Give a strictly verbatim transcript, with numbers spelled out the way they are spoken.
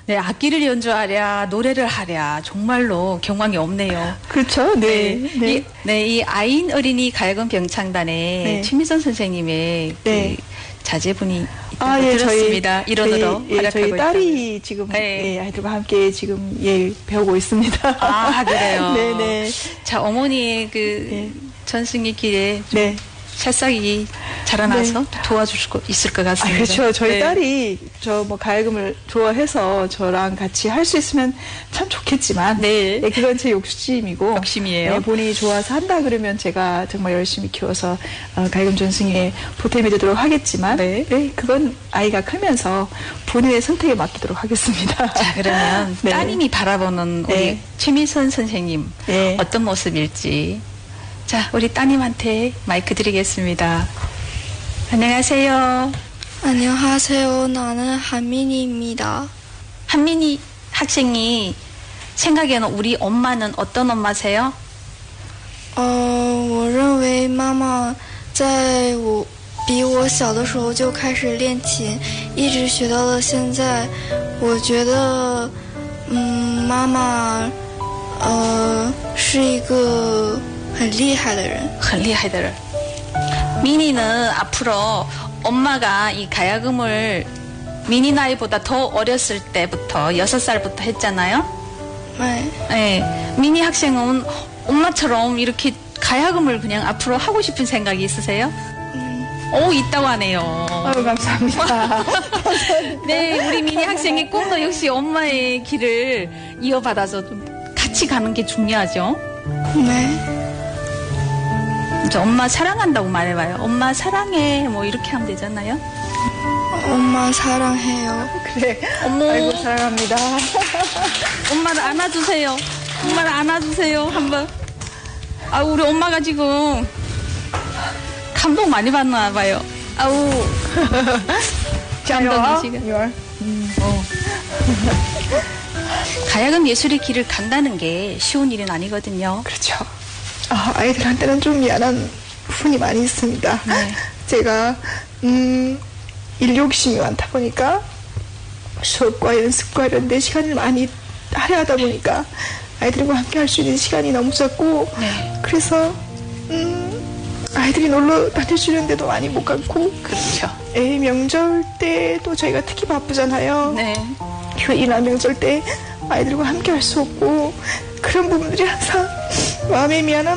네, 악기를 연주하랴, 노래를 하랴, 정말로 경황이 없네요. 그렇죠. 네. 네. 네. 이, 네, 이 아인 어린이 가야금 병창단에 네. 최미선 선생님의 네. 그 자제분이 아, 예, 들었습니다. 저희, 일원으로 저희, 예, 저희 딸이 있다면. 지금 네. 예, 아이들과 함께 지금 예 배우고 있습니다. 아, 그래요? 네네. 자, 어머니의 그 네. 전승의 길에 네. 새싹이 자라나서 네. 도와줄 수 있을 것 아, 같습니다. 그렇죠. 저희 네. 딸이 저 뭐 가야금을 좋아해서 저랑 같이 할 수 있으면 참 좋겠지만, 네. 네, 그건 제 욕심이고, 욕심이에요. 네, 본인이 좋아서 한다 그러면 제가 정말 열심히 키워서 어, 가야금 전승에 보탬이 되도록 하겠지만, 네. 네, 그건 아이가 크면서 본인의 선택에 맡기도록 하겠습니다. 자, 그러면 네. 따님이 바라보는 우리 네. 최미선 선생님 네. 어떤 모습일지. 자, 우리 따님한테 마이크 드리겠습니다. 안녕하세요. 안녕하세요. 나는 한민희입니다. 한민희 학생이 생각에는 우리 엄마는 어떤 엄마세요? 呃，我认为妈妈在我比我小的时候就开始练琴，一直学到了现在。我觉得，嗯，妈妈，呃，是一个很厉害的人。 很厉害的人. 미니는 앞으로 엄마가 이 가야금을 미니 나이보다 더 어렸을 때부터 여섯 살부터 했잖아요. 네. 네, 미니 학생은 엄마처럼 이렇게 가야금을 그냥 앞으로 하고 싶은 생각이 있으세요? 음, 오, 있다고 하네요. 아유, 감사합니다. 네, 우리 미니 학생의 꿈도 역시 엄마의 길을 이어받아서 좀 같이 가는 게 중요하죠. 네. 저 엄마 사랑한다고 말해봐요. 엄마 사랑해. 뭐 이렇게 하면 되잖아요. 엄마 사랑해요. 그래. 어머. 아이고, 사랑합니다. 엄마를 안아주세요. 엄마를 안아주세요. 한번. 아, 우리 엄마가 지금 감동 많이 받나 봐요. 아우. 감동이시가. 유월. 음, 어. 가야금 예술의 길을 간다는 게 쉬운 일은 아니거든요. 그렇죠. 아, 아이들한테는 좀 미안한 부분이 많이 있습니다. 네. 제가 음, 일 욕심이 많다 보니까 수업과 연습과 이런 데 시간을 많이 할애하다 보니까 아이들과 함께 할 수 있는 시간이 너무 적고 네. 그래서 음, 아이들이 놀러 다녀주는 데도 많이 못 갔고 그렇죠. 애 명절 때도 저희가 특히 바쁘잖아요. 네. 휴일이나 명절 때 아이들과 함께 할 수 없고 그런 부분들이 항상 마음에 미안한